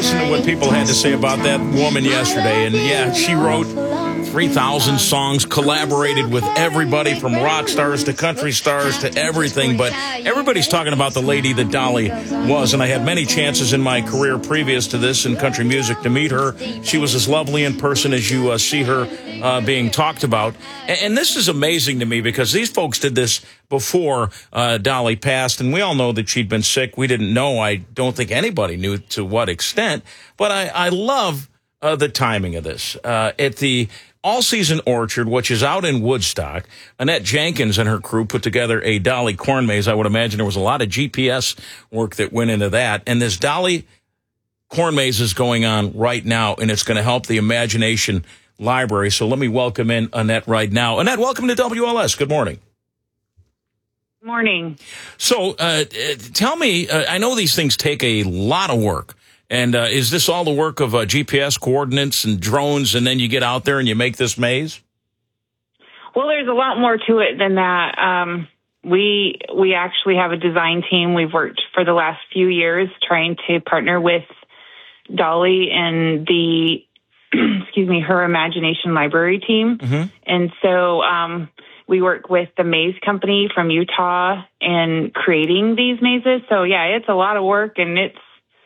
listened to what people had to say about that woman yesterday, and yeah, she wrote 3,000 songs, collaborated with everybody from rock stars to country stars to everything, but everybody's talking about the lady that Dolly was, and I had many chances in my career previous to this in country music to meet her. She was as lovely in person as you see her being talked about. And this is amazing to me because these folks did this before Dolly passed, and we all know that she'd been sick. We didn't know. I don't think anybody knew to what extent, but I love the timing of this. At the All-Season Orchard, which is out in Woodstock, Annette Jenkins and her crew put together a Dolly corn maze. I would imagine there was a lot of GPS work that went into that. And this Dolly corn maze is going on right now, and it's going to help the Imagination Library. So let me welcome in Annette right now. Annette, welcome to WLS. Good morning. Morning. So tell me, I know these things take a lot of work. And is this all the work of GPS coordinates and drones, and then you get out there and you make this maze? Well, there's a lot more to it than that. We actually have a design team. We've worked for the last few years trying to partner with Dolly and the, her Imagination Library team. Mm-hmm. And so we work with the Maze Company from Utah in creating these mazes. So, yeah, it's a lot of work, and it's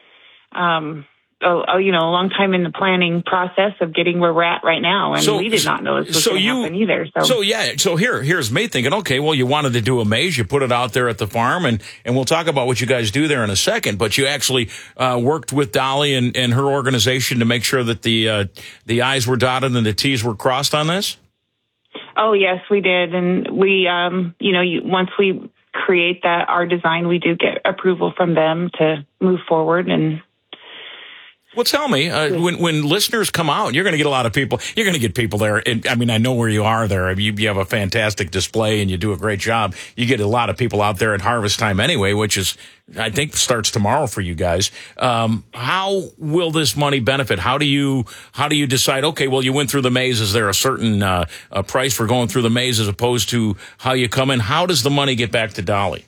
a long time in the planning process of getting where we're at right now, and we did not know this was going to happen either. So here's me thinking, okay, well, you wanted to do a maze, you put it out there at the farm, and we'll talk about what you guys do there in a second, but you actually worked with Dolly and her organization to make sure that the I's were dotted and the T's were crossed on this? Oh, yes, we did, and we, once we create our design, we do get approval from them to move forward. And well, tell me, when listeners come out, you're going to get a lot of people. You're going to get people there. And, I mean, I know where you are there. You have a fantastic display and you do a great job. You get a lot of people out there at harvest time anyway, which is, I think, starts tomorrow for you guys. How will this money benefit? How do you decide, okay, well, you went through the maze. Is there a certain a price for going through the maze as opposed to how you come in? How does the money get back to Dolly?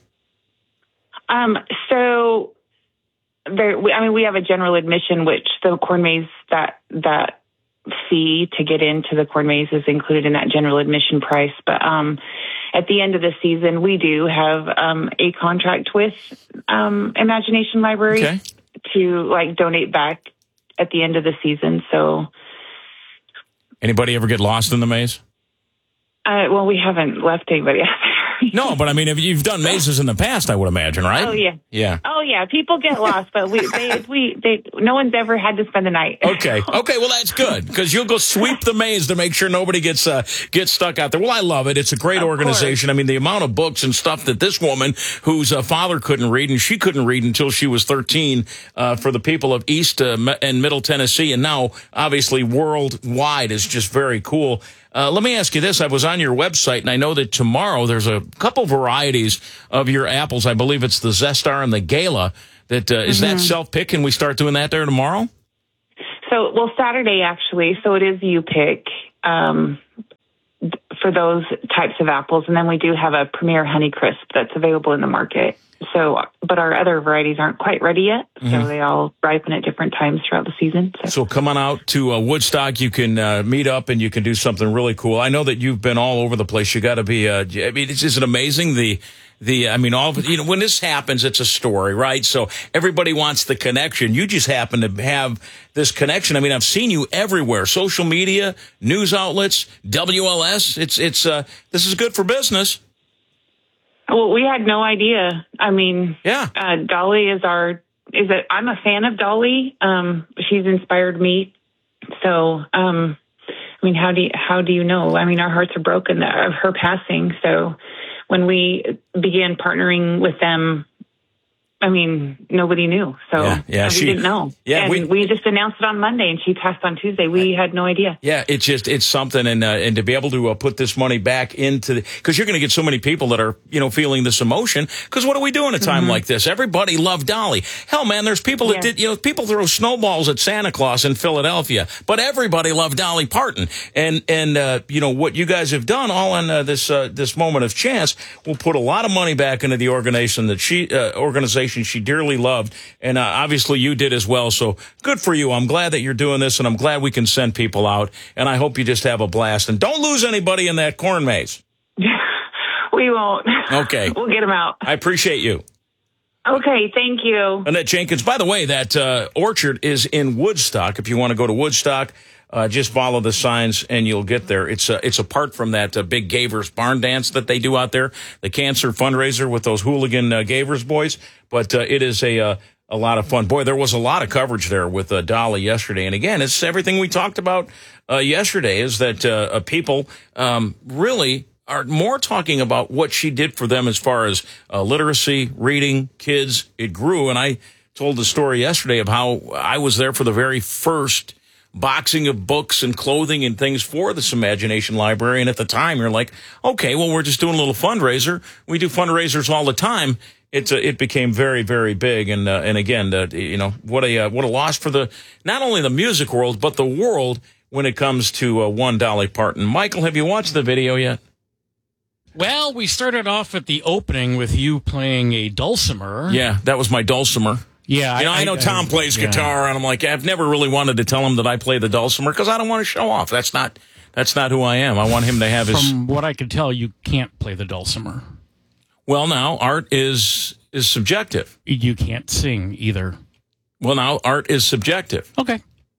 We have a general admission, which the corn maze, that fee to get into the corn maze is included in that general admission price. But at the end of the season, we do have a contract with Imagination Library to donate back at the end of the season. So, anybody ever get lost in the maze? Well, we haven't left anybody out there. No, but I mean, if you've done mazes in the past, I would imagine, right? Oh yeah, yeah. Oh yeah, people get lost, but no one's ever had to spend the night. Okay. Well, that's good because you'll go sweep the maze to make sure nobody gets stuck out there. Well, I love it. It's a great organization. I mean, the amount of books and stuff that this woman, whose father couldn't read, and she couldn't read until she was 13, for the people of East and Middle Tennessee, and now obviously worldwide, is just very cool. Let me ask you this. I was on your website, and I know that tomorrow there's a couple varieties of your apples. I believe it's the Zestar and the Gala. Is that self-pick? Can we start doing that there tomorrow? Saturday, actually. So it is you pick for those types of apples. And then we do have a Premier Honeycrisp that's available in the market. But our other varieties aren't quite ready yet, so they all ripen at different times throughout the season. So come on out to Woodstock. You can meet up and you can do something really cool. I know that you've been all over the place. You got to be. Isn't it amazing? When this happens, it's a story, right? So everybody wants the connection. You just happen to have this connection. I mean, I've seen you everywhere: social media, news outlets, WLS. This is good for business. Well, we had no idea. I mean, Dolly I'm a fan of Dolly. She's inspired me. So, how do you know? I mean, our hearts are broken of her passing. So when we began partnering with them, I mean, nobody knew. So we didn't know. Yeah, and we just announced it on Monday, and she passed on Tuesday. We had no idea. Yeah, it's something, and to be able to put this money back into because you're going to get so many people that are feeling this emotion. Because what do we do in a time like this? Everybody loved Dolly. Hell, man, there's people that did. People throw snowballs at Santa Claus in Philadelphia, but everybody loved Dolly Parton. And what you guys have done all in this moment of chance will put a lot of money back into the organization station she dearly loved, and obviously you did as well. So good for you. I'm glad that you're doing this, and I'm glad we can send people out, and I hope you just have a blast. And don't lose anybody in that corn maze. We won't. Okay. We'll get them out. I appreciate you. Okay, thank you. Annette Jenkins. By the way, that orchard is in Woodstock. If you want to go to Woodstock, just follow the signs and you'll get there. It's apart from that big Gavers barn dance that they do out there, the cancer fundraiser with those hooligan Gavers boys. But it is a lot of fun. Boy, there was a lot of coverage there with Dolly yesterday. And again, it's everything we talked about yesterday is that people really are more talking about what she did for them as far as literacy, reading, kids. It grew. And I told the story yesterday of how I was there for the very first boxing of books and clothing and things for this Imagination Library. And at the time, you're like, okay, well, we're just doing a little fundraiser. We do fundraisers all the time. It became very, very big. And again, what a loss for not only the music world, but the world when it comes to one Dolly Parton. Michael, have you watched the video yet? Well, we started off at the opening with you playing a dulcimer. Yeah, that was my dulcimer. Yeah, I know Tom plays guitar, and I'm like, I've never really wanted to tell him that I play the dulcimer because I don't want to show off. That's not who I am. I want him to have his. From what I could tell, you can't play the dulcimer. Well, now art is subjective. You can't sing either. Well, now art is subjective. Okay,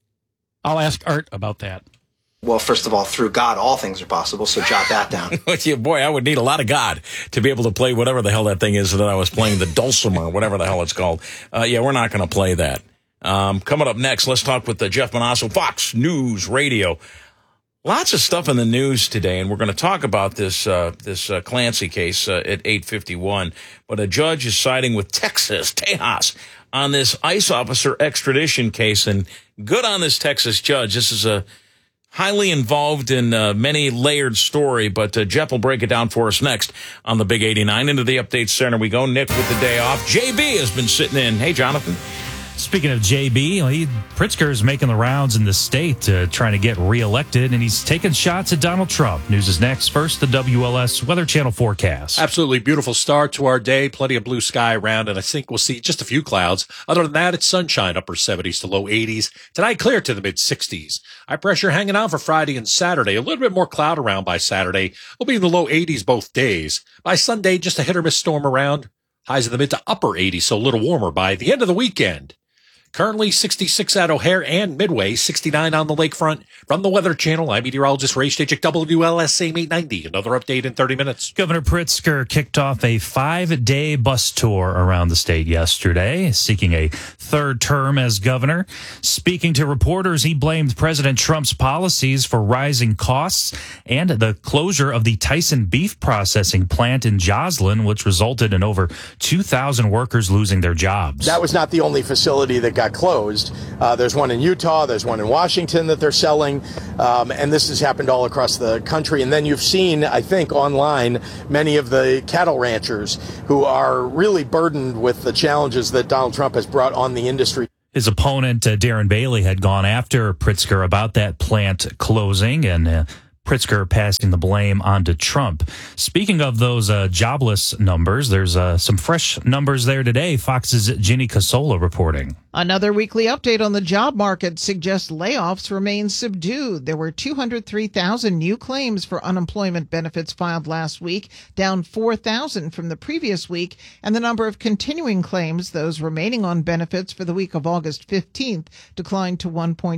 I'll ask Art about that. Well, first of all, through God, all things are possible, so jot that down. Boy, I would need a lot of God to be able to play whatever the hell that thing is that I was playing, the dulcimer, whatever the hell it's called. We're not going to play that. Coming up next, let's talk with Jeff Monosso, Fox News Radio. Lots of stuff in the news today, and we're going to talk about this Clancy case at 8:51. But a judge is siding with Tejas, on this ICE officer extradition case, and good on this Texas judge. This is a highly involved in many layered story, but Jeff will break it down for us next on the Big 89. Into the Update Center we go. Nick with the day off. JB has been sitting in. Hey, Jonathan. Speaking of JB, Pritzker is making the rounds in the state trying to get reelected, and he's taking shots at Donald Trump. News is next. First, the WLS Weather Channel forecast. Absolutely beautiful start to our day. Plenty of blue sky around, and I think we'll see just a few clouds. Other than that, it's sunshine, upper 70s to low 80s. Tonight, clear to the mid 60s. High pressure hanging out for Friday and Saturday. A little bit more cloud around by Saturday. We'll be in the low 80s both days. By Sunday, just a hit or miss storm around. Highs in the mid to upper 80s, so a little warmer by the end of the weekend. Currently 66 at O'Hare and Midway, 69 on the lakefront. From the Weather Channel, I'm meteorologist Ray Stachik, WLSAM 890. Another update in 30 minutes. Governor Pritzker kicked off a 5-day bus tour around the state yesterday, seeking a third term as governor. Speaking to reporters, he blamed President Trump's policies for rising costs and the closure of the Tyson beef processing plant in Joslin, which resulted in over 2,000 workers losing their jobs. That was not the only facility that got closed. There's one in Utah, there's one in Washington that they're selling, and this has happened all across the country. And then you've seen, I think, online, many of the cattle ranchers who are really burdened with the challenges that Donald Trump has brought on the industry. His opponent, Darren Bailey, had gone after Pritzker about that plant closing, and Pritzker passing the blame onto Trump. Speaking of those jobless numbers, there's some fresh numbers there today. Fox's Ginny Casola reporting. Another weekly update on the job market suggests layoffs remain subdued. There were 203,000 new claims for unemployment benefits filed last week, down 4,000 from the previous week, and the number of continuing claims, those remaining on benefits for the week of August 15th, declined to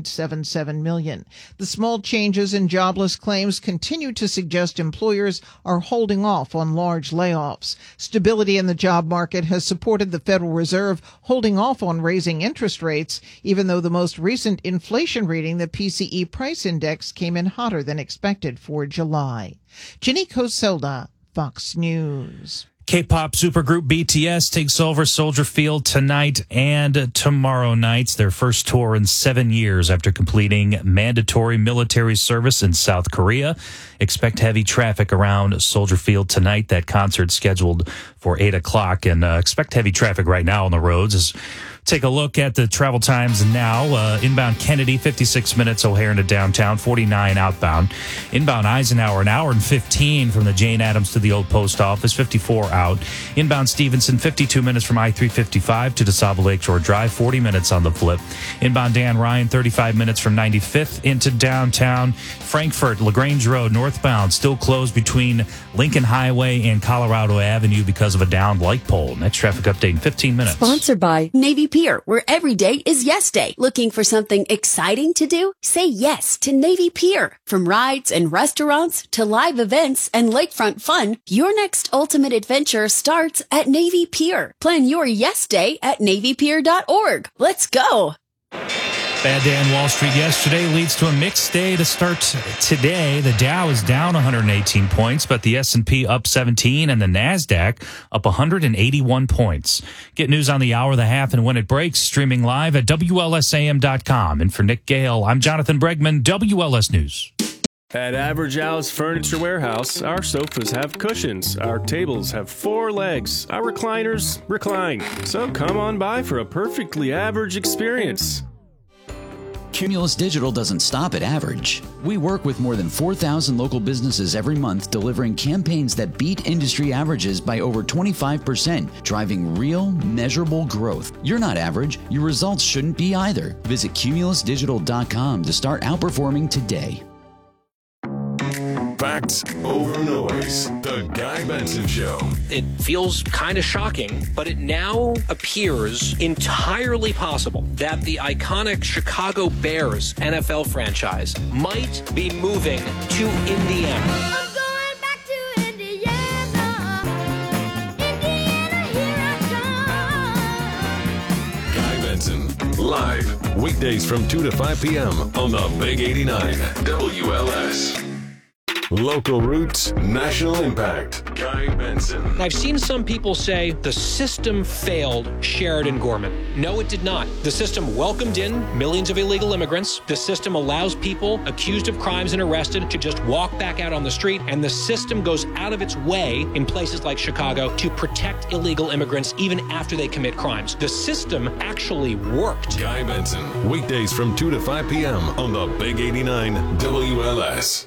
1.77 million. The small changes in jobless claims continue to suggest employers are holding off on large layoffs. Stability in the job market has supported the Federal Reserve holding off on raising interest rates, even though the most recent inflation reading, the PCE price index, came in hotter than expected for July. Ginny Casola, Fox News. K-pop supergroup BTS takes over Soldier Field tonight and tomorrow night, their first tour in 7 years after completing mandatory military service in South Korea. Expect heavy traffic around Soldier Field tonight. That concert scheduled for 8 o'clock, and expect heavy traffic right now on the roads as Take a look at the travel times now. Inbound Kennedy, 56 minutes, O'Hare to downtown, 49 outbound. Inbound Eisenhower, an hour and 15 from the Jane Addams to the old post office, 54 out. Inbound Stevenson, 52 minutes from I-355 to DeSable Lakeshore Drive, 40 minutes on the flip. Inbound Dan Ryan, 35 minutes from 95th into downtown. Frankfort, LaGrange Road, northbound, still closed between Lincoln Highway and Colorado Avenue because of a downed light pole. Next traffic update in 15 minutes. Sponsored by Navy Pier, where every day is yes day. Looking for something exciting to do? Say yes to Navy Pier. From rides and restaurants to live events and lakefront fun, your next ultimate adventure starts at Navy Pier. Plan your yes day at NavyPier.org. Let's go. Bad day on Wall Street yesterday leads to a mixed day to start today. The Dow is down 118 points, but the S&P up 17 and the NASDAQ up 181 points. Get news on the hour, the half, and when it breaks, streaming live at WLSAM.com. And for Nick Gale, I'm Jonathan Bregman, WLS News. At Average Al's Furniture Warehouse, our sofas have cushions, our tables have 4 legs, our recliners recline. So come on by for a perfectly average experience. Cumulus Digital doesn't stop at average. We work with more than 4,000 local businesses every month, delivering campaigns that beat industry averages by over 25%, driving real, measurable growth. You're not average. Your results shouldn't be either. Visit cumulusdigital.com to start outperforming today. Facts over noise. The Guy Benson Show. It feels kind of shocking, but it now appears entirely possible that the iconic Chicago Bears NFL franchise might be moving to Indiana. I'm going back to Indiana. Indiana, here I come. Guy Benson, live, weekdays from 2 to 5 p.m. on the Big 89 WLS. Local roots, national impact. Guy Benson. I've seen some people say the system failed Sheridan Gorman. No, it did not. The system welcomed in millions of illegal immigrants. The system allows people accused of crimes and arrested to just walk back out on the street. And the system goes out of its way in places like Chicago to protect illegal immigrants even after they commit crimes. The system actually worked. Guy Benson, weekdays from 2 to 5 p.m. on the Big 89 WLS.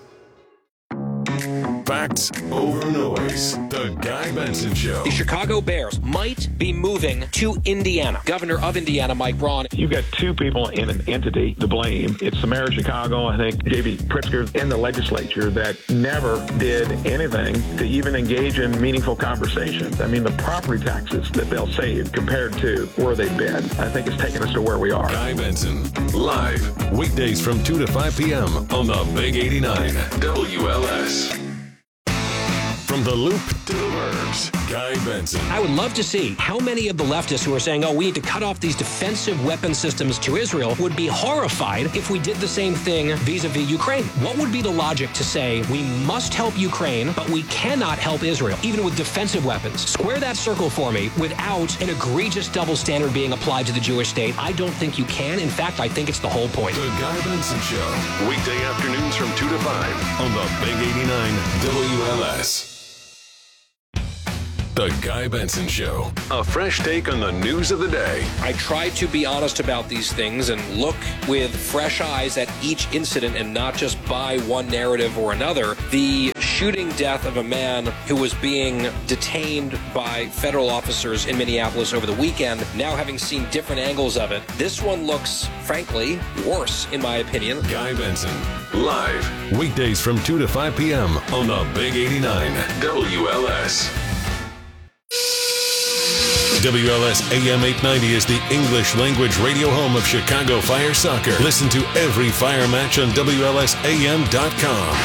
Facts over noise. The Guy Benson Show. The Chicago Bears might be moving to Indiana. Governor of Indiana, Mike Braun. You've got two people in an entity to blame. It's the mayor of Chicago, I think, J.B. Pritzker, in the legislature that never did anything to even engage in meaningful conversations. I mean, the property taxes that they'll save compared to where they've been, I think it's taken us to where we are. Guy Benson, live, weekdays from 2 to 5 p.m. on the Big 89 WLS. From the Loop to the Burbs, Guy Benson. I would love to see how many of the leftists who are saying, oh, we need to cut off these defensive weapon systems to Israel would be horrified if we did the same thing vis-a-vis Ukraine. What would be the logic to say we must help Ukraine, but we cannot help Israel, even with defensive weapons? Square that circle for me without an egregious double standard being applied to the Jewish state. I don't think you can. In fact, I think it's the whole point. The Guy Benson Show, weekday afternoons from 2 to 5 on the Big 89 WLS. The Guy Benson Show. A fresh take on the news of the day. I try to be honest about these things and look with fresh eyes at each incident and not just buy one narrative or another. The shooting death of a man who was being detained by federal officers in Minneapolis over the weekend, now having seen different angles of it, this one looks, frankly, worse, in my opinion. Guy Benson, live, weekdays from 2 to 5 p.m. on the Big 89 WLS. WLS AM 890 is the English language radio home of Chicago Fire Soccer. Listen to every Fire match on WLSAM.com.